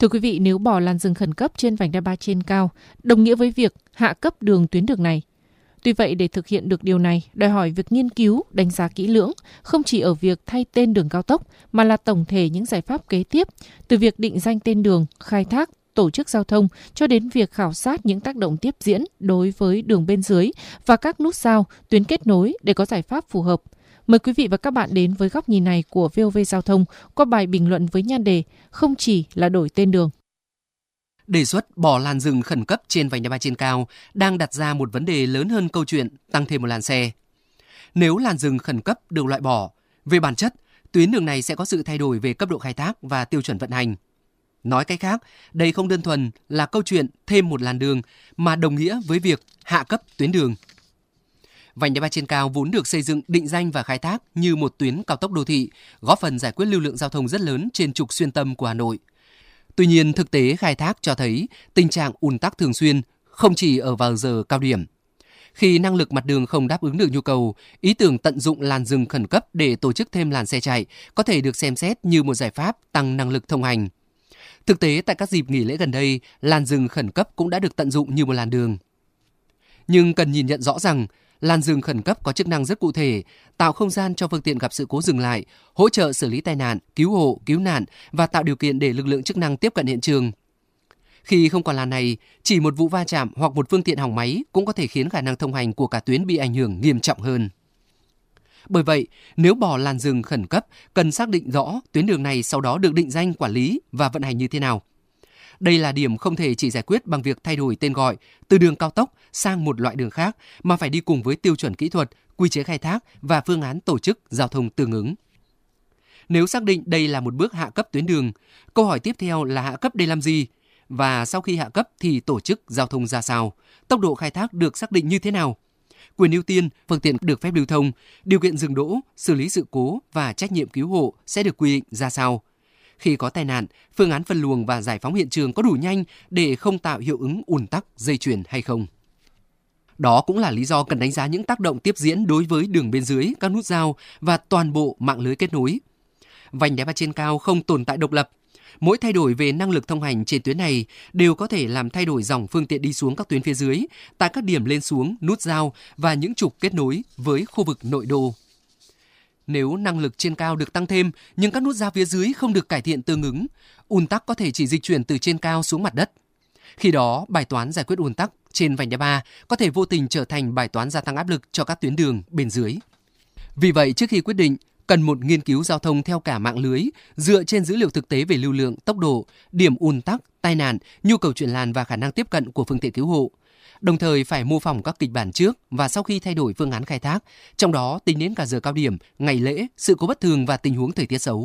Thưa quý vị, nếu bỏ làn dừng khẩn cấp trên vành đai 3 trên cao, đồng nghĩa với việc hạ cấp tuyến đường này. Tuy vậy, để thực hiện được điều này, đòi hỏi việc nghiên cứu, đánh giá kỹ lưỡng, không chỉ ở việc thay tên đường cao tốc, mà là tổng thể những giải pháp kế tiếp, từ việc định danh tên đường, khai thác, tổ chức giao thông, cho đến việc khảo sát những tác động tiếp diễn đối với đường bên dưới và các nút giao, tuyến kết nối để có giải pháp phù hợp. Mời quý vị và các bạn đến với góc nhìn này của VOV Giao thông qua bài bình luận với nhan đề "Không chỉ là đổi tên đường". Đề xuất bỏ làn dừng khẩn cấp trên vành đai 3 trên cao đang đặt ra một vấn đề lớn hơn câu chuyện tăng thêm một làn xe. Nếu làn dừng khẩn cấp được loại bỏ, về bản chất, tuyến đường này sẽ có sự thay đổi về cấp độ khai thác và tiêu chuẩn vận hành. Nói cách khác, đây không đơn thuần là câu chuyện thêm một làn đường mà đồng nghĩa với việc hạ cấp tuyến đường. Vành đai 3 trên cao vốn được xây dựng, định danh và khai thác như một tuyến cao tốc đô thị, góp phần giải quyết lưu lượng giao thông rất lớn trên trục xuyên tâm của Hà Nội. Tuy nhiên, thực tế khai thác cho thấy tình trạng ùn tắc thường xuyên, không chỉ ở vào giờ cao điểm. Khi năng lực mặt đường không đáp ứng được nhu cầu, ý tưởng tận dụng làn dừng khẩn cấp để tổ chức thêm làn xe chạy có thể được xem xét như một giải pháp tăng năng lực thông hành. Thực tế, tại các dịp nghỉ lễ gần đây, làn dừng khẩn cấp cũng đã được tận dụng như một làn đường. Nhưng cần nhìn nhận rõ rằng, làn dừng khẩn cấp có chức năng rất cụ thể, tạo không gian cho phương tiện gặp sự cố dừng lại, hỗ trợ xử lý tai nạn, cứu hộ, cứu nạn và tạo điều kiện để lực lượng chức năng tiếp cận hiện trường. Khi không còn làn này, chỉ một vụ va chạm hoặc một phương tiện hỏng máy cũng có thể khiến khả năng thông hành của cả tuyến bị ảnh hưởng nghiêm trọng hơn. Bởi vậy, nếu bỏ làn dừng khẩn cấp, cần xác định rõ tuyến đường này sau đó được định danh, quản lý và vận hành như thế nào. Đây là điểm không thể chỉ giải quyết bằng việc thay đổi tên gọi từ đường cao tốc sang một loại đường khác, mà phải đi cùng với tiêu chuẩn kỹ thuật, quy chế khai thác và phương án tổ chức giao thông tương ứng. Nếu xác định đây là một bước hạ cấp tuyến đường, câu hỏi tiếp theo là hạ cấp để làm gì? Và sau khi hạ cấp thì tổ chức giao thông ra sao? Tốc độ khai thác được xác định như thế nào? Quyền ưu tiên, phương tiện được phép lưu thông, điều kiện dừng đỗ, xử lý sự cố và trách nhiệm cứu hộ sẽ được quy định ra sao? Khi có tai nạn, phương án phân luồng và giải phóng hiện trường có đủ nhanh để không tạo hiệu ứng ùn tắc dây chuyền hay không? Đó cũng là lý do cần đánh giá những tác động tiếp diễn đối với đường bên dưới, các nút giao và toàn bộ mạng lưới kết nối. Vành đai 3 trên cao không tồn tại độc lập. Mỗi thay đổi về năng lực thông hành trên tuyến này đều có thể làm thay đổi dòng phương tiện đi xuống các tuyến phía dưới, tại các điểm lên xuống, nút giao và những trục kết nối với khu vực nội đô. Nếu năng lực trên cao được tăng thêm nhưng các nút giao phía dưới không được cải thiện tương ứng, ùn tắc có thể chỉ dịch chuyển từ trên cao xuống mặt đất. Khi đó, bài toán giải quyết ùn tắc trên vành đai 3 có thể vô tình trở thành bài toán gia tăng áp lực cho các tuyến đường bên dưới. Vì vậy, trước khi quyết định, cần một nghiên cứu giao thông theo cả mạng lưới, dựa trên dữ liệu thực tế về lưu lượng, tốc độ, điểm ùn tắc, tai nạn, nhu cầu chuyển làn và khả năng tiếp cận của phương tiện cứu hộ. Đồng thời phải mô phỏng các kịch bản trước và sau khi thay đổi phương án khai thác, trong đó tính đến cả giờ cao điểm, ngày lễ, sự cố bất thường và tình huống thời tiết xấu.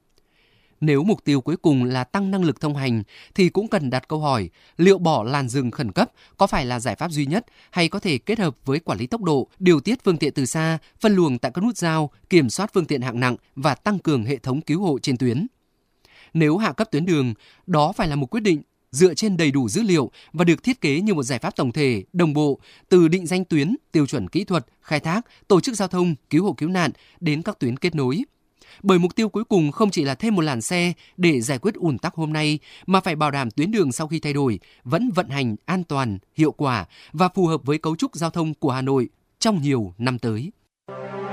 Nếu mục tiêu cuối cùng là tăng năng lực thông hành thì cũng cần đặt câu hỏi liệu bỏ làn dừng khẩn cấp có phải là giải pháp duy nhất hay có thể kết hợp với quản lý tốc độ, điều tiết phương tiện từ xa, phân luồng tại các nút giao, kiểm soát phương tiện hạng nặng và tăng cường hệ thống cứu hộ trên tuyến. Nếu hạ cấp tuyến đường, đó phải là một quyết định dựa trên đầy đủ dữ liệu và được thiết kế như một giải pháp tổng thể, đồng bộ từ định danh tuyến, tiêu chuẩn kỹ thuật, khai thác, tổ chức giao thông, cứu hộ cứu nạn đến các tuyến kết nối. Bởi mục tiêu cuối cùng không chỉ là thêm một làn xe để giải quyết ùn tắc hôm nay, mà phải bảo đảm tuyến đường sau khi thay đổi vẫn vận hành an toàn, hiệu quả và phù hợp với cấu trúc giao thông của Hà Nội trong nhiều năm tới.